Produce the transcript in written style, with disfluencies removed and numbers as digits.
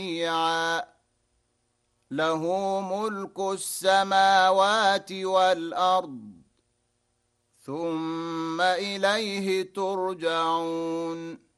جميعا له ملك السماوات والأرض ثم إليه ترجعون